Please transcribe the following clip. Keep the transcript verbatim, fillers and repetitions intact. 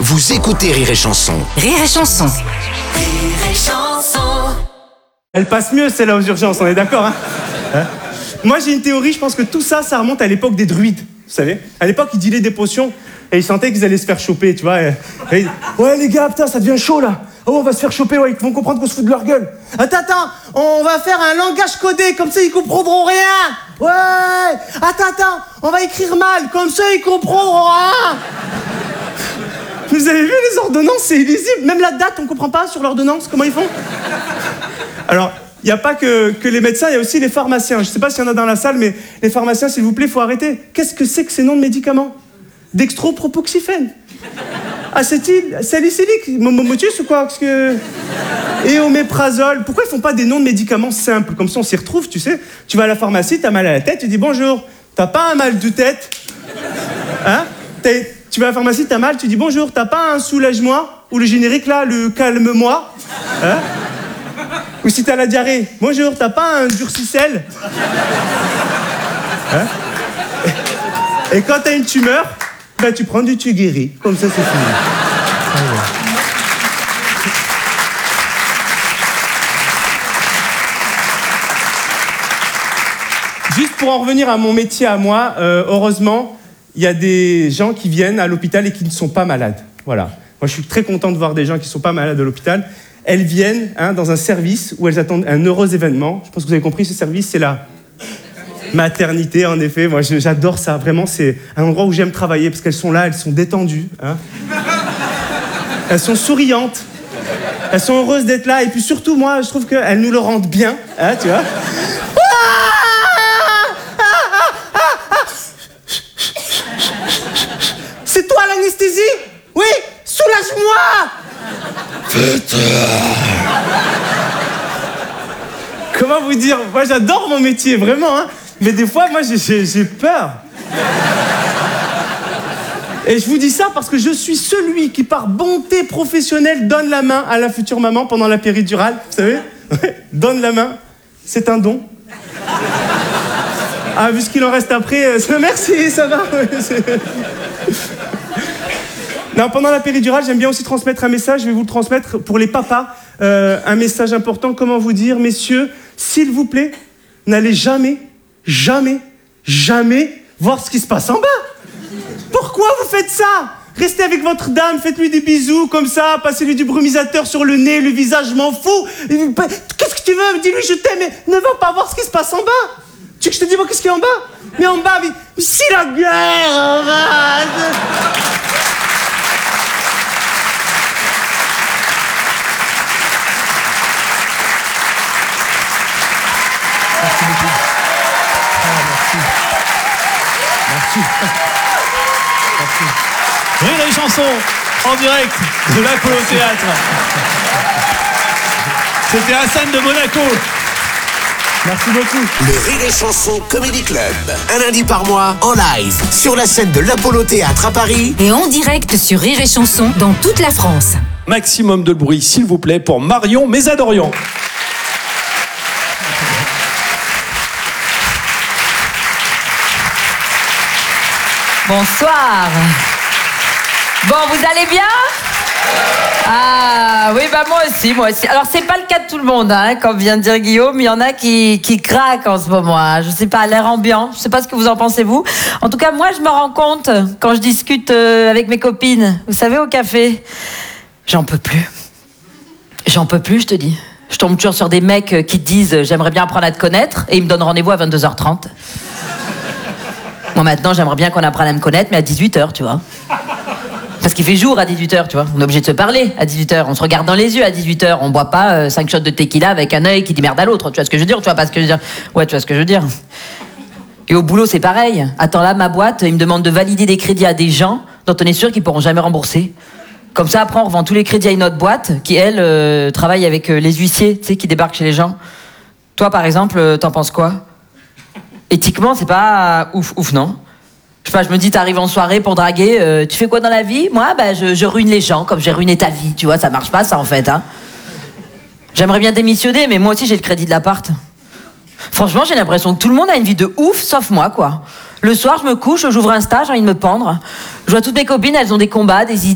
Vous écoutez Rire et Chanson. Rire et Chanson. Rire et Chanson. Elle passe mieux celle-là aux urgences, on est d'accord hein, hein Moi j'ai une théorie, je pense que tout ça, ça remonte à l'époque des druides, vous savez. À l'époque ils dealaient des potions et ils sentaient qu'ils allaient se faire choper, tu vois. Et, et, ouais les gars, putain ça devient chaud là. Oh on va se faire choper, ouais, ils vont comprendre qu'on se fout de leur gueule. Attends, attends, on va faire un langage codé, comme ça ils comprendront rien. Ouais, attends, attends, on va écrire mal, comme ça ils comprendront rien. Vous avez vu les ordonnances, c'est illisible. Même la date, on comprend pas sur l'ordonnance, comment ils font. Alors, il n'y a pas que, que les médecins, il y a aussi les pharmaciens. Je ne sais pas s'il y en a dans la salle, mais les pharmaciens, s'il vous plaît, il faut arrêter. Qu'est-ce que c'est que ces noms de médicaments? Dextropropoxyphène, acétyl, salicylique, momotus ou quoi? Parce que... Et oméprazole. Pourquoi ils font pas des noms de médicaments simples? Comme ça, on s'y retrouve, tu sais. Tu vas à la pharmacie, t'as mal à la tête, tu dis bonjour. T'as pas un mal de tête? Hein? T'as... Tu vas à la pharmacie, t'as mal, tu dis bonjour, t'as pas un soulage-moi? Ou le générique là, le calme-moi? Hein? Ou si t'as la diarrhée, bonjour, t'as pas un durcicel? Hein? Et quand t'as une tumeur, bah tu prends du Tuguéry, comme ça c'est fini. Juste pour en revenir à mon métier à moi, euh, heureusement, il y a des gens qui viennent à l'hôpital et qui ne sont pas malades. Voilà. Moi, je suis très content de voir des gens qui ne sont pas malades à l'hôpital. Elles viennent hein, dans un service où elles attendent un heureux événement. Je pense que vous avez compris, ce service, c'est la maternité, en effet. Moi, j'adore ça. Vraiment, c'est un endroit où j'aime travailler parce qu'elles sont là, elles sont détendues. Hein. Elles sont souriantes. Elles sont heureuses d'être là. Et puis surtout, moi, je trouve qu'elles nous le rendent bien. Hein, tu vois. C'est toi l'anesthésie? Oui, soulage-moi. Comment vous dire? Moi j'adore mon métier, vraiment, hein. Mais des fois, moi j'ai, j'ai peur. Et je vous dis ça parce que je suis celui qui, par bonté professionnelle, donne la main à la future maman pendant la péridurale. Vous savez? Donne la main, c'est un don. Ah, vu ce qu'il en reste après, euh, merci, ça va. Non, pendant la péridurale, j'aime bien aussi transmettre un message. Je vais vous le transmettre pour les papas. Euh, un message important, comment vous dire, messieurs, s'il vous plaît, n'allez jamais, jamais, jamais voir ce qui se passe en bas. Pourquoi vous faites ça? Restez avec votre dame, faites-lui des bisous comme ça, passez-lui du brumisateur sur le nez, le visage, je m'en fous. Qu'est-ce que tu veux? Dis-lui je t'aime, mais ne va pas voir ce qui se passe en bas. Tu veux que je te dise moi qu'est-ce qu'il y a en bas? Mais en bas, mais, mais c'est la guerre en bas. Merci beaucoup. Ah, merci. Merci. Merci. Rire et Chanson, en direct de l'Apollo Théâtre. C'était Hassan de Monaco. Merci beaucoup. Le Rire et Chanson Comedy Club. Un lundi par mois, en live, sur la scène de l'Apollo Théâtre à Paris. Et en direct sur Rire et Chanson dans toute la France. Maximum de bruit, s'il vous plaît, pour Marion Mésadorian. Bonsoir. Bon, vous allez bien? Ah oui, bah moi aussi, moi aussi. Alors c'est pas le cas de tout le monde, hein, comme vient de dire Guillaume. Il y en a qui, qui craquent en ce moment. Hein. Je sais pas, l'air ambiant. Je sais pas ce que vous en pensez vous. En tout cas, moi je me rends compte quand je discute euh, avec mes copines. Vous savez, au café, j'en peux plus. J'en peux plus, je te dis. Je tombe toujours sur des mecs qui te disent j'aimerais bien apprendre à te connaître et ils me donnent rendez-vous à vingt-deux heures trente. Moi maintenant, j'aimerais bien qu'on apprenne à me connaître, mais à dix-huit heures, tu vois. Parce qu'il fait jour à dix-huit heures, tu vois. On est obligé de se parler à dix-huit heures. On se regarde dans les yeux à dix-huit heures. On boit pas euh, cinq shots de tequila avec un œil qui dit merde à l'autre. Tu vois ce que je veux dire? Tu vois pas ce que je veux dire? Ouais, tu vois ce que je veux dire. Et au boulot, c'est pareil. Attends, là, ma boîte, ils me demandent de valider des crédits à des gens dont on est sûr qu'ils pourront jamais rembourser. Comme ça, après, on revend tous les crédits à une autre boîte qui, elle, euh, travaille avec euh, les huissiers, tu sais, qui débarquent chez les gens. Toi, par exemple, euh, t'en penses quoi? Éthiquement, c'est pas euh, ouf, ouf, non? Je sais pas, je me dis, t'arrives en soirée pour draguer, euh, tu fais quoi dans la vie? Moi, bah, je, je ruine les gens, comme j'ai ruiné ta vie, tu vois, ça marche pas, ça, en fait, hein. J'aimerais bien démissionner, mais moi aussi, j'ai le crédit de l'appart. Franchement, j'ai l'impression que tout le monde a une vie de ouf, sauf moi, quoi. Le soir, je me couche, j'ouvre Insta, j'ai envie de me pendre. Je vois toutes mes copines, elles ont des combats, des idées.